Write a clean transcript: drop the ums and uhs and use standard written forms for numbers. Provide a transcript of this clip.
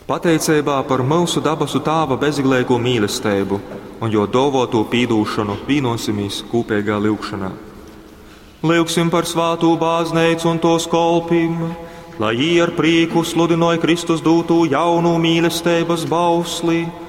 Pateicībā par mūsu dabasu tāva beziglīgo mīlestību un jo dovotu pīdūšanu vīnosimīs kopīgā lūgšanā. Lūgsim par svātū bāzneicu un tos kolpim, lai jī ar prīku sludinoja Kristus dūtū jaunu mīlestības bausli